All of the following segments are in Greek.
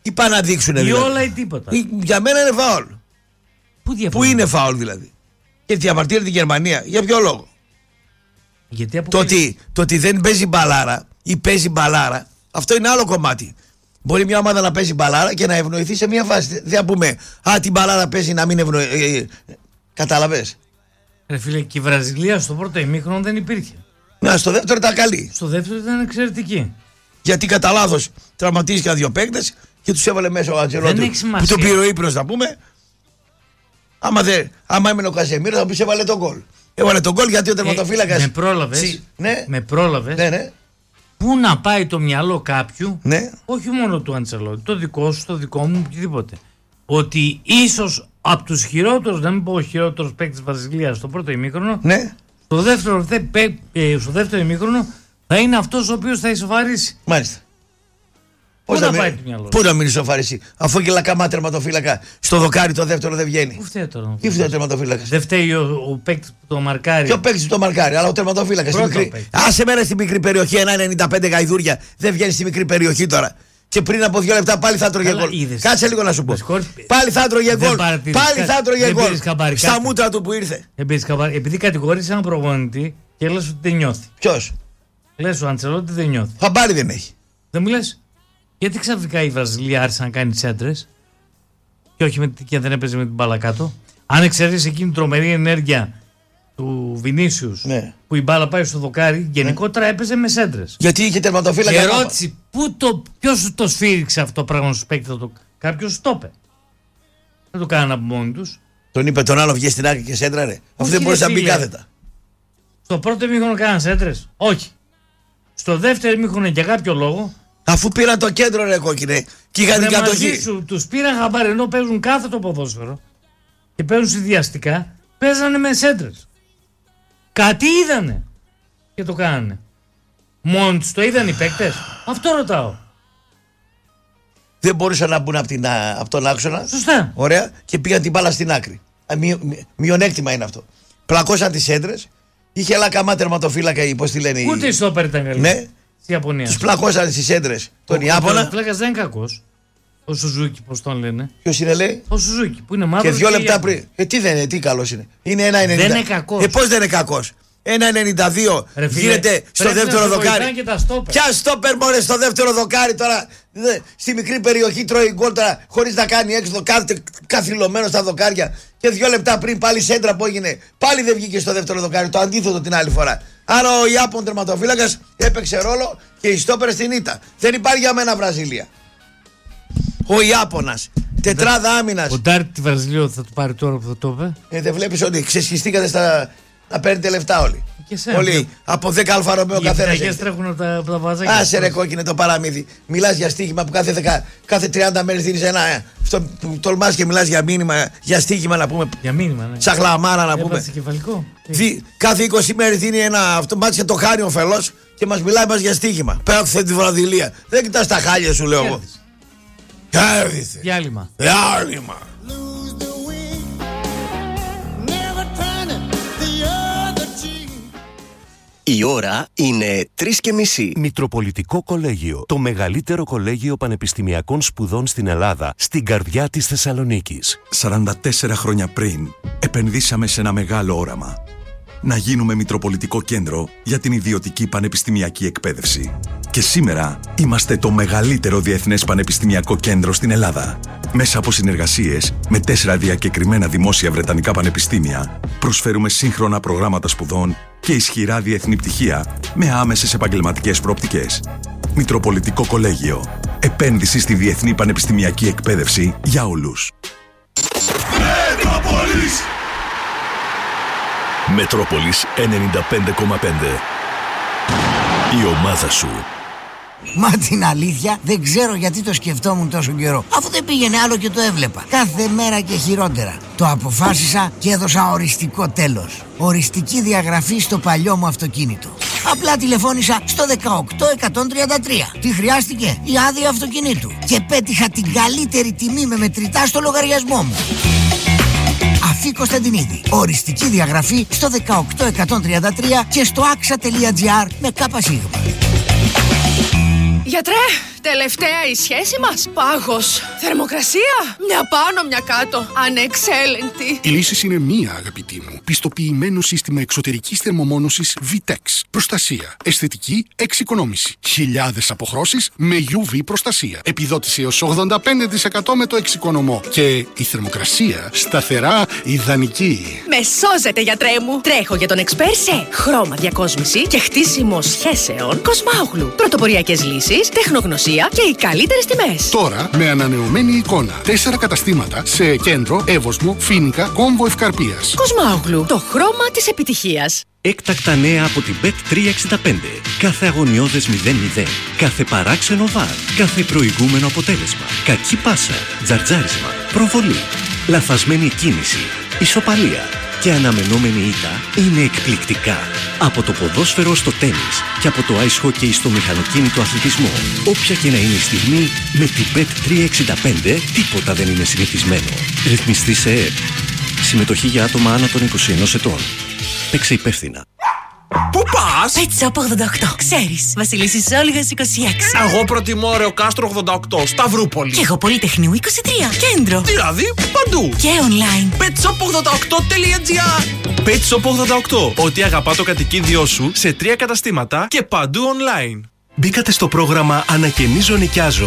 Ή πάνε να δείξουν δηλαδή. Ή όλα ή τίποτα. Για μένα είναι φάουλ. Πού είναι φάουλ δηλαδή? Και διαμαρτύρεται η Γερμανία. Για ποιο λόγο? Γιατί το ότι δεν παίζει μπαλάρα ή παίζει μπαλάρα, αυτό είναι άλλο κομμάτι. Μπορεί μια ομάδα να παίζει μπαλάρα και να ευνοηθεί σε μια φάση. Δεν θα πούμε την μπαλάρα παίζει να μην ευνοηθεί. Κατάλαβες? Ρε φίλε, και η Βραζιλία στο πρώτο ημίχρονο δεν υπήρχε. Να, στο δεύτερο ήταν καλή. Στο δεύτερο ήταν εξαιρετική. Γιατί κατά λάθος τραυματίστηκαν 2 παίκτες και τους έβαλε μέσα ο Αντσελότη. Που τον πήρε ο ύπνος, να πούμε. Άμα έμενε ο Κασεμίρο θα πει έβαλε τον γκολ. Έβαλε τον γκολ γιατί ο τερματοφύλακας. Με πρόλαβες. Ναι. Με πρόλαβες. Ναι. Πού να πάει το μυαλό κάποιου, ναι. Όχι μόνο του Αντσελότη, το δικό σου, το δικό μου, οτιδήποτε. Ότι ίσως από τους χειρότερους, να μην πω ο χειρότερος παίκτης της Βραζιλίας στο πρώτο ημίχρονο, ναι. στο δεύτερο ημίχρονο θα είναι αυτός ο οποίος θα ισοφαρίσει. Μάλιστα. Πού να πάει το μυαλό? Πού να μην ισοφαρίσει, αφού και Λακαμά τερματοφύλακα στο δοκάρι το δεύτερο δεν βγαίνει. Πού φταίει τώρα? Τι φταίει ο τερματοφύλακας? Δεν φταίει ο παίκτης που το μαρκάρει. Και ο παίκτης που το μαρκάρει, αλλά ο τερματοφύλακας. Άσε μέρα στην μικρή περιοχή, 1,95 γαϊδούρια. Δεν βγαίνει στη μικρή περιοχή τώρα. Και πριν από 2 λεπτά πάλι θα τρώγε γκολ. Κάτσε λίγο να σου πω. Πάλι θα τρώγε γκολ. Πάλι θα τρώγε γκολ. Στα μούτρα του που ήρθε. Επειδή κατηγορείς έναν προπονητή και λες ότι δεν νιώθει. Ποιος? Λες ο Αντσελότη δεν νιώθει. Χαμπάρι δεν έχει. Δεν μου λες? Γιατί ξαφνικά η Βραζιλία άρχισε να κάνει σέντρες και όχι και δεν έπαιζε με την μπάλα κάτω? Αν εξαιρείς εκείνη την τρομερή ενέργεια του Βινίσιους, ναι, που η μπάλα πάει στο δοκάρι, γενικότερα έπαιζε με σέντρες. Γιατί είχε τερματοφύλακα. Και ερώτηση, ποιος το σφύριξε αυτό το πράγμα στους παίκτες? Κάποιος το είπε. Δεν το κάνανε από μόνοι τους. Τον είπε τον άλλο βγει στην άκρη και σέντρα, ρε. Αυτό δεν μπορούσε να μπει κάθετα. Στο πρώτο ημίχρονο κάναν σέντρες? Όχι. Στο δεύτερο ημίχρονο για κάποιο λόγο. Αφού πήραν το κέντρο, ρε κόκκινε, και είχαν την κατοχή. Τους πήραν χαμπάρι, ενώ παίζουν κάθετο ποδόσφαιρο και παίζουν συνδυαστικά, παίζανε με σέντρες. Κάτι είδανε και το κάνανε. Μόνοι τους το είδαν οι παίκτες? Αυτό ρωτάω. Δεν μπορούσαν να μπουν από τον άξονα. Σωστά. Ωραία, και πήγαν την μπάλα στην άκρη. Μειονέκτημα είναι αυτό. Πλακώσαν τις σέντρες. Είχε Λακαμά τερματοφύλακα ή πώς τη λένε. Ούτε η στόπερ ήταν καλή. Ναι. Στη Ιαπωνία. Τους πλακώσαν στις σέντρες τον Ιάπωνα. Ο φλάκας δεν είναι κακός. Ο Σουζούκι, πώς τον λένε. Ποιος είναι, λέει? Ο Σουζούκι που είναι μαύρος. Και 2 λεπτά πριν. Τι δεν είναι, τι καλός είναι. Είναι 1,90. Δεν είναι κακός. Πώς δεν είναι κακός? 1,92 γίνεται στο δεύτερο δοκάρι. Ποια στόπερ μωρέ στο δεύτερο δοκάρι τώρα? Στη μικρή περιοχή τρώει γκολ τώρα χωρίς να κάνει έξοδο, καθυλωμένο στα δοκάρια. Και 2 λεπτά πριν πάλι σέντρα που έγινε, πάλι δεν βγήκε στο δεύτερο δοκάρι. Το αντίθετο την άλλη φορά. Άρα ο Ιάπων τερματοφύλακας έπαιξε ρόλο και η στόπερ στην ήττα. Δεν υπάρχει για μένα Βραζιλία. Ο Ιάπωνας, τετράδα άμυνας. Ο Ντάρτ τη Βραζιλία θα του πάρει τώρα που θα το είπε. Δεν βλέπεις ότι ξεσχιστήκατε να παίρνετε λεφτά όλοι. Όλοι από 10 Αλφα Ρωμαίο καθένας. Οι τρέχουν από τα βαζάκια. Άσε ρε κόκκινε το παραμύθι. Μιλάς για στοίχημα που κάθε 30 μέρες δίνεις ένα. Αυτό που τολμάς και μιλάς για μήνυμα, για στοίχημα να πούμε. Για μήνυμα, ναι. Σαχλαμάρα να πούμε. Κάθε 20 μέρες δίνει ένα αυτό μάτια το χάνει ο φελός και μας μιλάει μας για στοίχημα. Πέρα από τη Βραζιλία. Δεν κοιτάς τα χάλια σου λέω εγώ. Κέρδισε. Διάλειμμα. Η ώρα είναι 3:30. Μητροπολιτικό Κολέγιο. Το μεγαλύτερο κολέγιο πανεπιστημιακών σπουδών στην Ελλάδα, στην καρδιά της Θεσσαλονίκης. 44 χρόνια πριν, επενδύσαμε σε ένα μεγάλο όραμα. Να γίνουμε Μητροπολιτικό Κέντρο για την ιδιωτική πανεπιστημιακή εκπαίδευση. Και σήμερα είμαστε το μεγαλύτερο διεθνές πανεπιστημιακό κέντρο στην Ελλάδα. Μέσα από συνεργασίες με 4 διακεκριμένα δημόσια βρετανικά πανεπιστήμια, προσφέρουμε σύγχρονα προγράμματα σπουδών και ισχυρά διεθνή πτυχία με άμεσες επαγγελματικές προοπτικές. Μητροπολιτικό Κολέγιο. Επένδυση στη διεθνή πανεπιστημιακή εκπαίδευση για όλους. Μετρόπολης 95,5. Η ομάδα σου. Μα την αλήθεια δεν ξέρω γιατί το σκεφτόμουν τόσο καιρό. Αφού δεν πήγαινε άλλο και το έβλεπα. Κάθε μέρα και χειρότερα. Το αποφάσισα και έδωσα οριστικό τέλος. Οριστική διαγραφή στο παλιό μου αυτοκίνητο. Απλά τηλεφώνησα στο 18133. Τι χρειάστηκε? Η άδεια αυτοκινήτου. Και πέτυχα την καλύτερη τιμή με μετρητά στο λογαριασμό μου. Αφή Κωνσταντινίδη. Οριστική διαγραφή στο 18133 και στο axa.gr με ΚΣ. Γιατρέ, Τελευταία η σχέση μας. Πάγος. Θερμοκρασία. Μια πάνω, μια κάτω. Ανεξέλεγκτη. Η λύση είναι μία, αγαπητή μου. Πιστοποιημένο σύστημα εξωτερικής θερμομόνωσης Vitex. Προστασία. Αισθητική εξοικονόμηση. Χιλιάδες αποχρώσεις με UV προστασία. Επιδότηση έως 85% με το εξοικονομό. Και η θερμοκρασία σταθερά ιδανική. Με σώζετε, γιατρέ μου. Τρέχω για τον εξπέρ σε χρώμα διακόσμηση και χτίσιμο σχέσεων Κοσμάουγλου. Πρωτοποριακές λύσεις, τεχνογνωσία και οι καλύτερες τιμές. Τώρα με ανανεωμένη εικόνα. 4 καταστήματα σε Κέντρο, Εύωσμο, Φοίνικα, Κόμβο Ευκαρπίας. Κοσμάουγλου. Το χρώμα της επιτυχίας. Έκτακτα νέα από την Bet365. Κάθε αγωνιώδες 0-0. Κάθε παράξενο βαρ. Κάθε προηγούμενο αποτέλεσμα. Κακή πάσα. Τζαρτζάρισμα. Προβολή. Λαθασμένη κίνηση. Ισοπαλία. Και αναμενόμενη ήττα είναι εκπληκτικά. Από το ποδόσφαιρο στο τένις και από το ice hockey στο μηχανοκίνητο αθλητισμό. Όποια και να είναι η στιγμή, με την Bet365 τίποτα δεν είναι συνηθισμένο. Ρυθμιστή σε ΕΕΠ. Συμμετοχή για άτομα άνω των 21 ετών. Παίξε υπεύθυνα. Πού πας? Pet Shop 88. Ξέρεις, Βασιλίσσης Όλγας 26. Εγώ προτιμώ Ρεο Κάστρο 88, Σταυρούπολη. Και εγώ Πολυτεχνείου 23, Κέντρο. Δηλαδή παντού. Και online. petshop88.gr. Pet Shop 88. Ό,τι αγαπά το κατοικίδιό σου σε 3 καταστήματα και παντού online. Μπήκατε στο πρόγραμμα Ανακαινίζω Νοικιάζω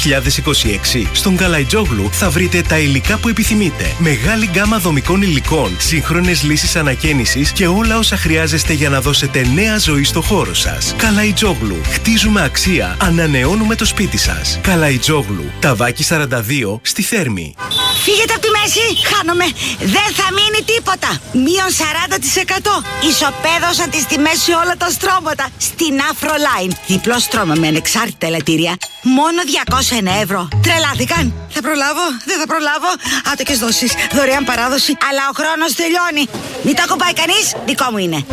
2026. Στον Καλαϊτζόγλου θα βρείτε τα υλικά που επιθυμείτε. Μεγάλη γκάμα δομικών υλικών, σύγχρονες λύσεις ανακαίνησης και όλα όσα χρειάζεστε για να δώσετε νέα ζωή στο χώρο σας. Καλαϊτζόγλου. Χτίζουμε αξία. Ανανεώνουμε το σπίτι σας. Καλαϊτζόγλου. Ταβάκι 42 στη Θέρμη. Φύγετε από τη μέση, χάνομαι. Δεν θα μείνει τίποτα. Μείον 40%. Ισοπαίδωσα τις τιμές σε όλα τα στρώματα. Στην Afroline. Διπλό στρώμα με ανεξάρτητα ελαττήρια. Μόνο 201 ευρώ. Τρελάθηκαν. Θα προλάβω, δεν θα προλάβω. Άτοκες δόσεις, δωρεάν παράδοση. Αλλά ο χρόνος τελειώνει. Μην το ακουμπάει κανείς, δικό μου είναι.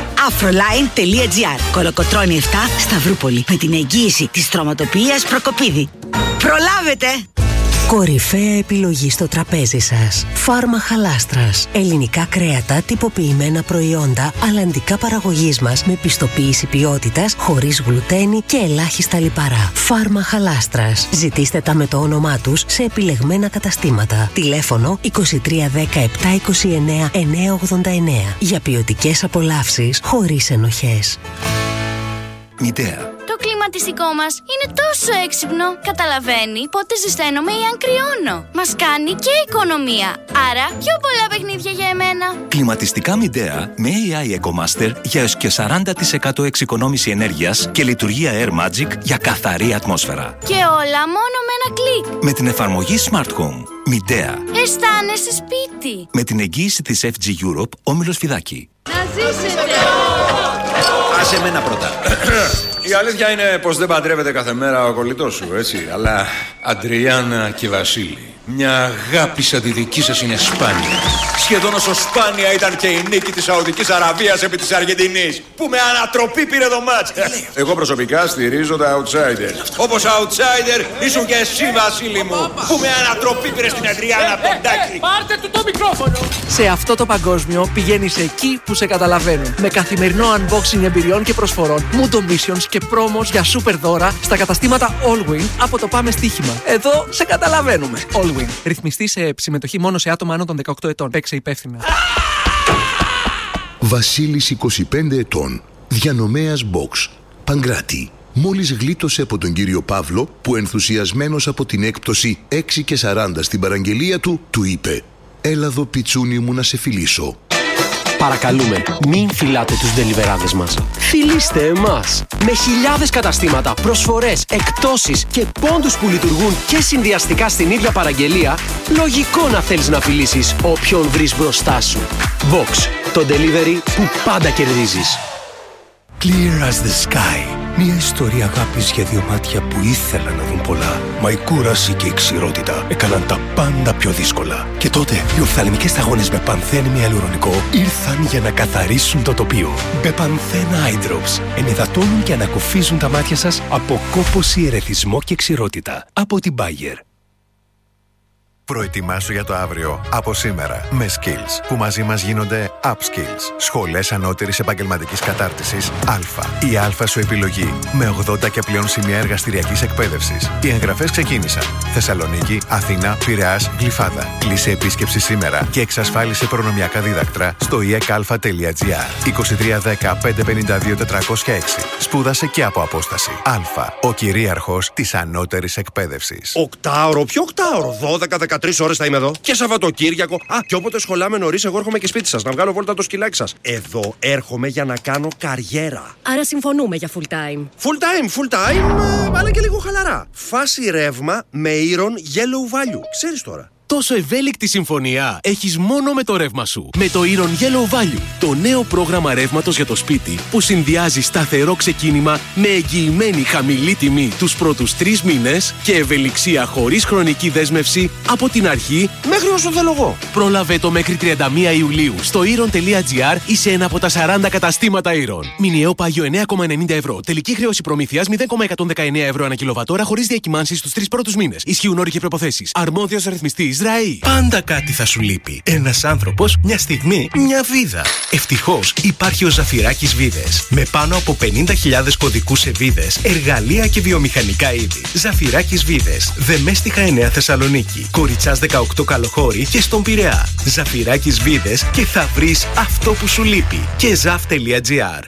Afroline.gr. Κολοκοτρώνη 7, Σταυρούπολη. Με την εγγύηση της στρωματοποιίας Προκοπίδη. Προλάβετε! Κορυφαία επιλογή στο τραπέζι σας. Φάρμα Χαλάστρας. Ελληνικά κρέατα, τυποποιημένα προϊόντα, αλλαντικά παραγωγής μας με πιστοποίηση ποιότητας, χωρίς γλουτένι και ελάχιστα λιπαρά. Φάρμα Χαλάστρας. Ζητήστε τα με το όνομά τους σε επιλεγμένα καταστήματα. Τηλέφωνο 2310 729 989. Για ποιοτικές απολαύσεις χωρίς ενοχές. Μητέα. Το κλιματιστικό μας είναι τόσο έξυπνο. Καταλαβαίνει πότε ζεσταίνομαι ή αν κρυώνω. Μας κάνει και οικονομία. Άρα πιο πολλά παιχνίδια για εμένα. Κλιματιστικά Μητέα με AI EcoMaster για έως και 40% εξοικονόμηση ενέργειας και λειτουργία Air Magic για καθαρή ατμόσφαιρα. Και όλα μόνο με ένα κλικ. Με την εφαρμογή Smart Home. Μητέα. Αισθάνεσαι σπίτι. Με την εγγύηση της FG Europe, Όμιλος Φιδάκη. Να ζήσετε. Άσε εμένα πρώτα. Η αλήθεια είναι πως δεν παντρεύεται κάθε μέρα ο κολλητός σου, έτσι. Αλλά Αντριάννα και Βασίλη, μια αγάπη σαν τη δική σας είναι σπάνια. Σχεδόν όσο σπάνια ήταν και η νίκη της Σαουδικής Αραβίας επί της Αργεντινής, που με ανατροπή πήρε το μάτς. Εγώ προσωπικά στηρίζω τα outsider. Όπως outsider ήσουν και εσύ, Βασίλη μου, που με ανατροπή πήρε στην Αντριάννα τον τάκρη. Πάρτε του το μικρόφωνο. Σε αυτό το παγκόσμιο πηγαίνεις εκεί που σε καταλαβαίνουν. Με καθημερινό unboxing εμπειριών και προσφορών, Mundo Missions και πρόμος για super δώρα στα καταστήματα Allwin από το Πάμε Στοίχημα. Εδώ σε καταλαβαίνουμε. Allwin. Ρυθμιστή σε συμμετοχή μόνο σε άτομα άνω των 18 ετών. Παίξε υπεύθυνα. Βασίλης 25 ετών. Διανομέας Box. Παγκράτη. Μόλις γλίτωσε από τον κύριο Παύλο που ενθουσιασμένος από την έκπτωση 6 και 40 στην παραγγελία του, του είπε «Έλα εδώ πιτσούνι μου να σε φιλήσω». Παρακαλούμε, μην φυλάτε τους ντελιβεράδες μας. Φιλήστε εμάς. Με χιλιάδες καταστήματα, προσφορές, εκπτώσεις και πόντους που λειτουργούν και συνδυαστικά στην ίδια παραγγελία, λογικό να θέλεις να φιλήσεις όποιον βρεις μπροστά σου. Box, το delivery που πάντα κερδίζεις. Clear as the sky. Μια ιστορία αγάπης για δύο μάτια που ήθελαν να δουν πολλά. Μα η κούραση και η ξηρότητα έκαναν τα πάντα πιο δύσκολα. Και τότε οι οφθαλμικές σταγόνες με πανθένη ιαλουρονικό ήρθαν για να καθαρίσουν το τοπίο. Μπεπανθένα Eye Drops ενυδατώνουν και ανακουφίζουν τα μάτια σας από κόπωση, ερεθισμό και ξηρότητα. Από την Bayer. Προετοιμάσου για το αύριο από σήμερα με Skills, που μαζί μας γίνονται Upskills. Σχολές ανώτερης επαγγελματικής κατάρτισης Α. Η Α σου επιλογή με 80 και πλέον σημεία εργαστηριακής εκπαίδευσης. Οι εγγραφές ξεκίνησαν. Θεσσαλονίκη, Αθήνα, Πειραιάς, Γλυφάδα. Κλείσε επίσκεψη σήμερα και εξασφάλισε προνομιακά δίδακτρα στο iekalfa.gr. 2310 552 406. Σπούδασε και από απόσταση. Α. Ο κυρίαρχος της ανώτερης εκπαίδευσης. Οκτάωρο, ποιο οκτάωρο? 12-13 ώρες θα είμαι εδώ. Και Σαββατοκύριακο. Α, και όποτε σχολάμε νωρίς, εγώ έρχομαι και σπίτι σας να βγάλω βόλτα το σκυλάκι σας. Εδώ έρχομαι για να κάνω καριέρα. Άρα συμφωνούμε για full time. Full time, αλλά και λίγο χαλαρά. Φάση ρεύμα με Iron Yellow Value. Ξέρεις τώρα. Τόσο ευέλικτη συμφωνία έχεις μόνο με το ρεύμα σου. Με το Iron Yellow Value, το νέο πρόγραμμα ρεύματος για το σπίτι που συνδυάζει σταθερό ξεκίνημα με εγγυημένη χαμηλή τιμή τους πρώτους 3 μήνες και ευελιξία χωρίς χρονική δέσμευση από την αρχή μέχρι όσο θέλω εγώ. Πρόλαβε το μέχρι 31 Ιουλίου στο iron.gr ή σε ένα από τα 40 καταστήματα Iron. Μηνιαίο πάγιο 9,90 ευρώ. Τελική χρέωση προμήθειας 0,119 ευρώ ανά κιλοβατόρα χωρίς διακυμάνσεις στους 3 πρώτους μήνες. Ισχύουν όροι και προϋποθέσεις. Αρμόδιος ρυθμιστής. Πάντα κάτι θα σου λείπει. Ένας άνθρωπος, μια στιγμή, μια βίδα. Ευτυχώς υπάρχει ο Ζαφυράκης Βίδες. Με πάνω από 50.000 κωδικούς σε βίδες, εργαλεία και βιομηχανικά είδη. Ζαφυράκης Βίδες. Δεμέστιχα 9 Θεσσαλονίκη. Κοριτσάς 18 Καλοχώρη και στον Πειραιά. Ζαφυράκης Βίδες και θα βρεις αυτό που σου λείπει. Και zaf.gr.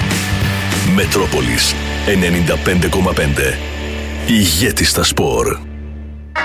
Μετρόπολης 95,5. Ηγέτη στα σπορ.